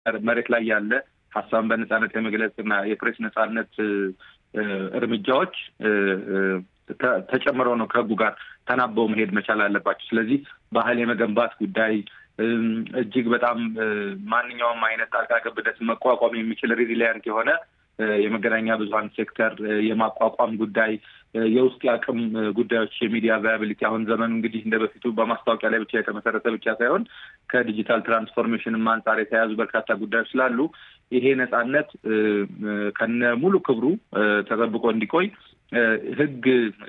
መሬት ላይ ያለ ሐሳብን በነጻነት የመግለጽና የፕሬስ ነጻነት እርምጃዎች ተጨምረው ነው ከህጉ ጋር ተናበው መሄድ መቻል አለባቸው። ስለዚህ ባህል የመገንባት ጉዳይ እጅግ በጣም ማንኛውም አይነት ጣልቃ ገብነት መቋቋም የሚችል ሪዚሊየንት የሆነ የመገናኛ ብዙሃን ሴክተር የማቋቋም ጉዳይ፣ የውስጥ አቅም ጉዳዮች፣ የሚዲያ ቫያቢሊቲ አሁን ዘመኑ እንግዲህ እንደበፊቱ በማስታወቂያ ላይ ብቻ የተመሰረተ ብቻ ሳይሆን ከዲጂታል ትራንስፎርሜሽንም አንጻር የተያዙ በርካታ ጉዳዮች ስላሉ ይሄ ነጻነት ከነ ሙሉ ክብሩ ተጠብቆ እንዲቆይ ህግ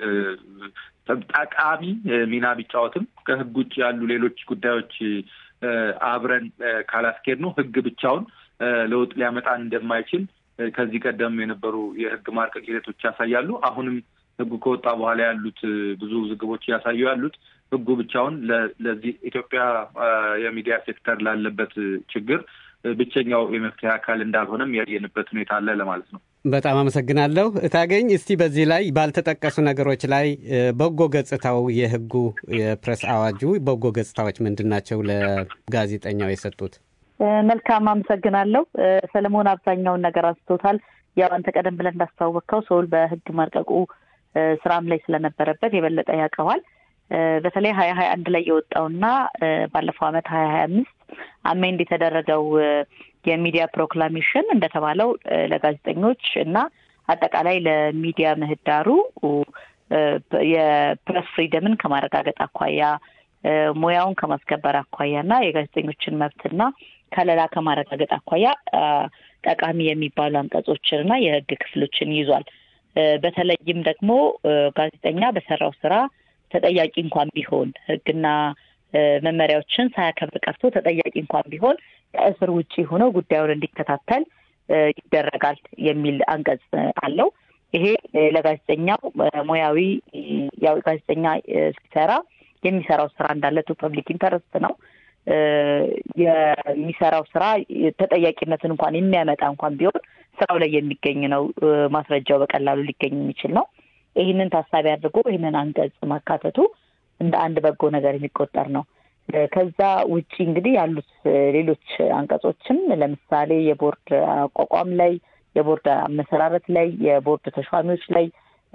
ጠቃሚ ሚና ቢጫወትም ከህግ ውጭ ያሉ ሌሎች ጉዳዮች አብረን ካላስኬድ ነው ህግ ብቻውን ለውጥ ሊያመጣ እንደማይችል ከዚህ ቀደም የነበሩ የህግ ማርቀቅ ሂደቶች ያሳያሉ። አሁንም ህጉ ከወጣ በኋላ ያሉት ብዙ ዝግቦች ያሳዩ ያሉት ህጉ ብቻውን ለዚህ ኢትዮጵያ የሚዲያ ሴክተር ላለበት ችግር ብቸኛው የመፍትሄ አካል እንዳልሆነም ያየንበት ሁኔታ አለ ለማለት ነው። በጣም አመሰግናለሁ። እታገኝ እስቲ በዚህ ላይ ባልተጠቀሱ ነገሮች ላይ በጎ ገጽታው የህጉ የፕሬስ አዋጁ በጎ ገጽታዎች ምንድናቸው ለጋዜጠኛው የሰጡት? መልካም አመሰግናለሁ። ሰለሞን አብዛኛውን ነገር አንስቶታል። ያው አንተ ቀደም ብለን እንዳስተዋወቅከው ሰውል በህግ ማርቀቁ ስራም ላይ ስለነበረበት የበለጠ ያቀዋል። በተለይ 2021 ላይ የወጣውና ባለፈው አመት 2025 አሜንድ የተደረገው የሚዲያ ፕሮክላሜሽን እንደተባለው ለጋዜጠኞች እና አጠቃላይ ለሚዲያ ምህዳሩ የፕሬስ ፍሪደምን ከማረጋገጥ አኳያ ሙያውን ከማስከበር አኳያና የጋዜጠኞችን መብትና ከለላ ከማረጋገጥ አኳያ ጠቃሚ የሚባሉ አንቀጾችንና የህግ ክፍሎችን ይዟል። በተለይም ደግሞ ጋዜጠኛ በሰራው ስራ ተጠያቂ እንኳን ቢሆን ህግና መመሪያዎችን ሳያከብር ቀርቶ ተጠያቂ እንኳን ቢሆን ከእስር ውጪ ሆኖ ጉዳዩን እንዲከታተል ይደረጋል የሚል አንቀጽ አለው። ይሄ ለጋዜጠኛው ሙያዊ ያው ጋዜጠኛ ሲሰራ የሚሰራው ስራ እንዳለ ፐብሊክ ኢንተረስት ነው። የሚሰራው ስራ ተጠያቂነትን እንኳን የሚያመጣ እንኳን ቢሆን ስራው ላይ የሚገኝ ነው። ማስረጃው በቀላሉ ሊገኝ የሚችል ነው። ይህንን ታሳቢ አድርጎ ይህንን አንቀጽ ማካተቱ እንደ አንድ በጎ ነገር የሚቆጠር ነው። ከዛ ውጪ እንግዲህ ያሉት ሌሎች አንቀጾችም ለምሳሌ የቦርድ አቋቋም ላይ፣ የቦርድ አመሰራረት ላይ፣ የቦርድ ተሿሚዎች ላይ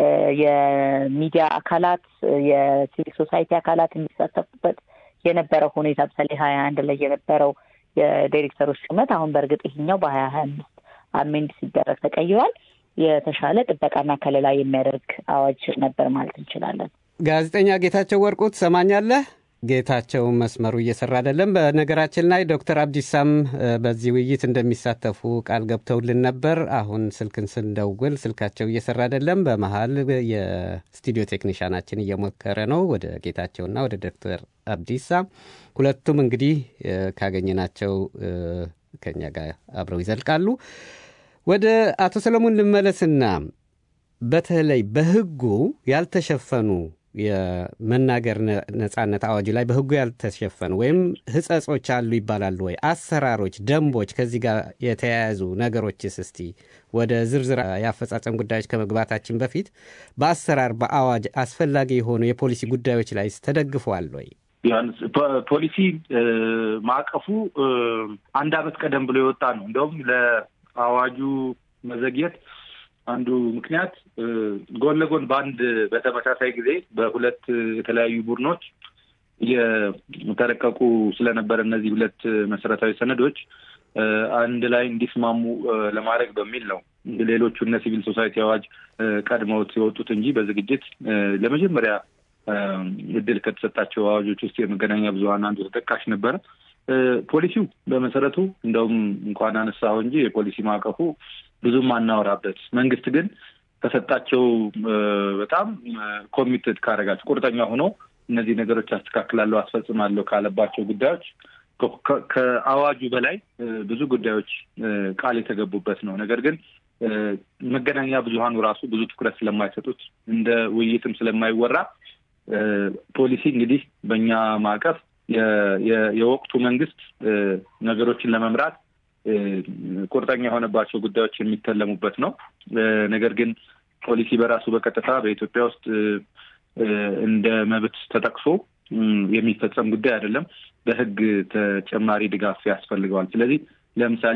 የሚዲያ አካላት የሲቪል ሶሳይቲ አካላት የሚሳተፉበት የነበረው ሁኔታ ምሳሌ 21 ላይ የነበረው የዳይሬክተሮች ሹመት አሁን በእርግጥ ይሄኛው በ2025 አሜንድ ሲደረግ ተቀይሯል። የተሻለ ጥበቃና ከለላ የሚያደርግ አዋጅ ነበር ማለት እንችላለን። ጋዜጠኛ ጌታቸው ወርቁ ትሰማኛለህ? ጌታቸው መስመሩ እየሰራ አይደለም። በነገራችን ላይ ዶክተር አብዲሳም በዚህ ውይይት እንደሚሳተፉ ቃል ገብተውልን ነበር። አሁን ስልክን ስንደውል ስልካቸው እየሰራ አይደለም። በመሃል የስቱዲዮ ቴክኒሻናችን እየሞከረ ነው ወደ ጌታቸውና ወደ ዶክተር አብዲሳ። ሁለቱም እንግዲህ ካገኘናቸው ከኛ ጋር አብረው ይዘልቃሉ። ወደ አቶ ሰለሞን ልመለስና በተለይ በህጉ ያልተሸፈኑ የመናገር ነጻነት አዋጅ ላይ በህጉ ያልተሸፈኑ ወይም ህጸጾች አሉ ይባላሉ ወይ? አሰራሮች፣ ደንቦች ከዚህ ጋር የተያያዙ ነገሮችስ እስቲ ወደ ዝርዝር ያፈጻጸም ጉዳዮች ከመግባታችን በፊት በአሰራር በአዋጅ አስፈላጊ የሆኑ የፖሊሲ ጉዳዮች ላይ ተደግፈዋል ወይ? ፖሊሲ ማዕቀፉ አንድ አመት ቀደም ብሎ የወጣ ነው። እንደውም ለአዋጁ መዘግየት አንዱ ምክንያት ጎን ለጎን በአንድ በተመሳሳይ ጊዜ በሁለት የተለያዩ ቡድኖች የተረቀቁ ስለነበር እነዚህ ሁለት መሰረታዊ ሰነዶች አንድ ላይ እንዲስማሙ ለማድረግ በሚል ነው ሌሎቹ እነ ሲቪል ሶሳይቲ አዋጅ ቀድመውት የወጡት እንጂ በዝግጅት ለመጀመሪያ እድል ከተሰጣቸው አዋጆች ውስጥ የመገናኛ ብዙሃን አንዱ ተጠቃሽ ነበር። ፖሊሲው በመሰረቱ እንደውም እንኳን አነሳው እንጂ የፖሊሲ ማዕቀፉ ብዙም አናወራበት። መንግስት ግን ተሰጣቸው በጣም ኮሚትድ ካረጋቸው ቁርጠኛ ሆኖ እነዚህ ነገሮች አስተካክላለሁ አስፈጽማለሁ ካለባቸው ጉዳዮች ከአዋጁ በላይ ብዙ ጉዳዮች ቃል የተገቡበት ነው። ነገር ግን መገናኛ ብዙሃኑ ራሱ ብዙ ትኩረት ስለማይሰጡት እንደ ውይይትም ስለማይወራ ፖሊሲ እንግዲህ በእኛ ማዕቀፍ የወቅቱ መንግስት ነገሮችን ለመምራት ቁርጠኛ የሆነባቸው ጉዳዮች የሚተለሙበት ነው። ነገር ግን ፖሊሲ በራሱ በቀጥታ በኢትዮጵያ ውስጥ እንደ መብት ተጠቅሶ የሚፈጸም ጉዳይ አይደለም። በህግ ተጨማሪ ድጋፍ ያስፈልገዋል። ስለዚህ ለምሳሌ